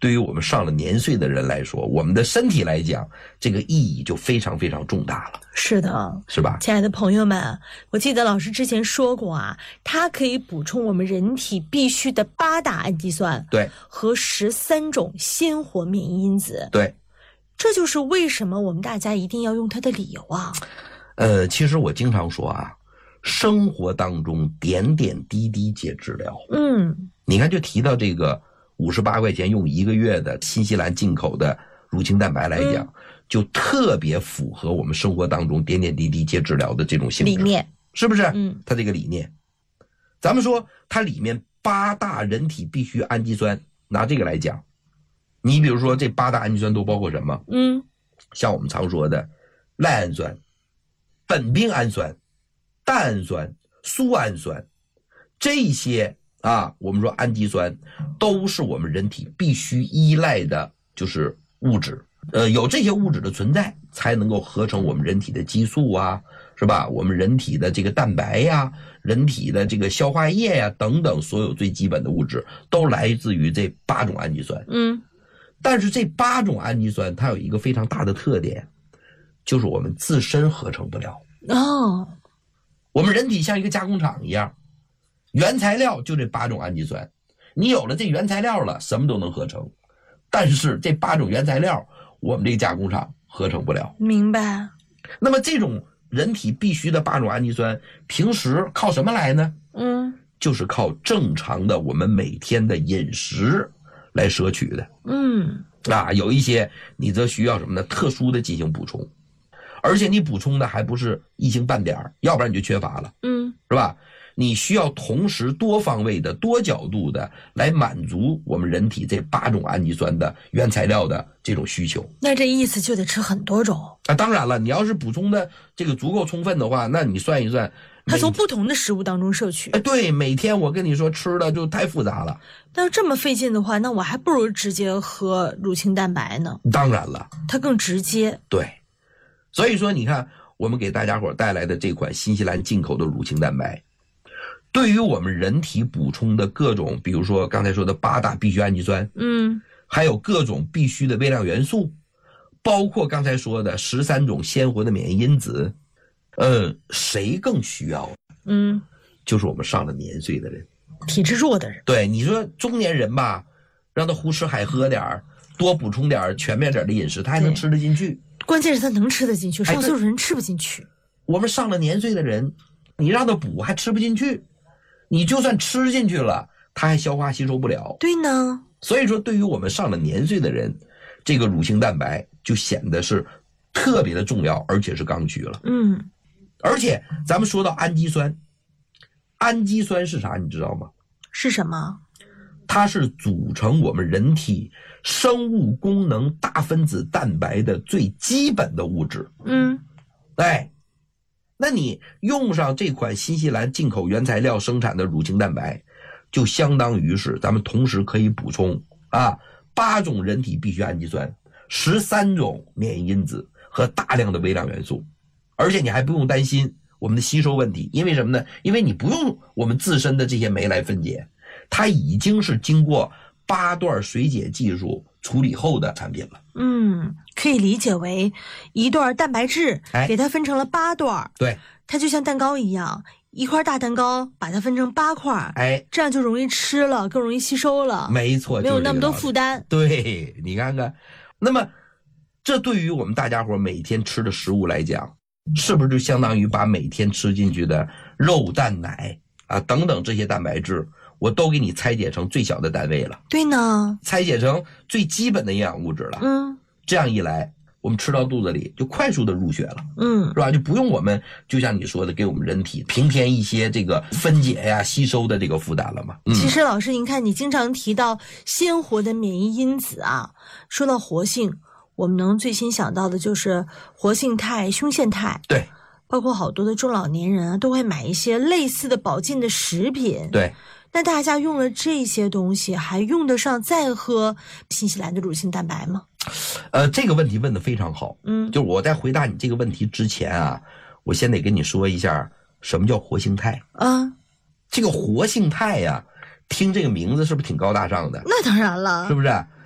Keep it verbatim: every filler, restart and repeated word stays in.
对于我们上了年岁的人来说，我们的身体来讲，这个意义就非常非常重大了。 是的， 是吧？ 亲爱的朋友们，我记得老师之前说过啊，它可以补充我们人体必需的八大氨基酸， 对， 和十三种鲜活免疫因子， 对， 这就是为什么我们大家一定要用它的理由啊。 呃，其实我经常说啊，生活当中点点滴滴皆治疗。 嗯， 你看，就提到这个五十八块钱用一个月的新西兰进口的乳清蛋白来讲，嗯，就特别符合我们生活当中点点滴滴皆治疗的这种性质， 理念是不是？ 嗯， 它这个理念，咱们说它里面八大人体必需氨基酸，拿这个来讲，你比如说这八大氨基酸都包括什么？ 嗯， 像我们常说的赖氨酸、苯并氨酸、蛋氨酸、苏氨酸，这些啊，我们说氨基酸都是我们人体必须依赖的，就是物质。呃，有这些物质的存在，才能够合成我们人体的激素啊，是吧？我们人体的这个蛋白呀，人体的这个消化液呀，等等，所有最基本的物质都来自于这八种氨基酸。 嗯， 但是这八种氨基酸它有一个非常大的特点，就是我们自身合成不了。 哦， 我们人体像一个加工厂一样，原材料就这八种氨基酸，你有了这原材料了，什么都能合成。但是这八种原材料，我们这个加工厂合成不了。 明白。 那么这种人体必须的八种氨基酸，平时靠什么来呢？ 嗯， 就是靠正常的我们每天的饮食来摄取的。 嗯， 啊，有一些你则需要什么呢？特殊的进行补充，而且你补充的还不是一星半点，要不然你就缺乏了。 嗯， 是吧？你需要同时多方位的、多角度的来满足我们人体这八种氨基酸的原材料的这种需求。 那这意思就得吃很多种啊！当然了，你要是补充的这个足够充分的话，那你算一算， 它从不同的食物当中摄取。 哎，对，每天我跟你说吃的就太复杂了。 但是这么费劲的话，那我还不如直接喝乳清蛋白呢。 当然了， 它更直接。 对，所以说你看，我们给大家伙带来的这款新西兰进口的乳清蛋白，对于我们人体补充的各种，比如说刚才说的八大必需氨基酸， 嗯， 还有各种必需的微量元素，包括刚才说的十三种鲜活的免疫因子，呃，谁更需要？ 嗯， 就是我们上了年岁的人， 体质弱的人。 对，你说中年人吧，让他胡吃海喝点多补充点全面点的饮食，他还能吃得进去。 关键是他能吃得进去，上岁数人吃不进去。 哎，我们上了年岁的人，你让他补还吃不进去。你就算吃进去了，它还消化吸收不了。 对呢， 所以说对于我们上了年岁的人，这个乳清蛋白就显得是特别的重要，而且是刚需了。 嗯， 而且咱们说到氨基酸，氨基酸是啥你知道吗？ 是什么？ 它是组成我们人体生物功能大分子蛋白的最基本的物质。 嗯， 哎，那你用上这款新西兰进口原材料生产的乳清蛋白，就相当于是咱们同时可以补充啊八种人体必需氨基酸、十三种免疫因子和大量的微量元素，而且你还不用担心我们的吸收问题，因为什么呢？因为你不用我们自身的这些酶来分解，它已经是经过八段水解技术处理后的产品了。 嗯，可以理解为一段蛋白质给它分成了八段， 对， 它就像蛋糕一样，一块大蛋糕把它分成八块， 哎， 这样就容易吃了，更容易吸收了。 没错， 没有那么多负担。 对，你看看，那么这对于我们大家伙每天吃的食物来讲，是不是就相当于把每天吃进去的肉、蛋、奶啊等等这些蛋白质，我都给你拆解成最小的单位了？ 对呢， 拆解成最基本的营养物质了。 嗯， 这样一来，我们吃到肚子里就快速的入血了， 嗯， 是吧？就不用我们就像你说的，给我们人体平添一些这个分解呀、吸收的这个负担了嘛。嗯、 其实老师，您看，你经常提到鲜活的免疫因子啊，说到活性，我们能最先想到的就是活性肽、胸腺肽。 对。 包括好多的中老年人啊，都会买一些类似的保健的食品。 对。 那大家用了这些东西，还用得上再喝新西兰的乳清蛋白吗？ 呃，这个问题问得非常好。 嗯， 就是我在回答你这个问题之前啊，我先得跟你说一下什么叫活性肽。 啊， 这个活性肽呀、啊，听这个名字是不是挺高大上的？ 那当然了， 是不是？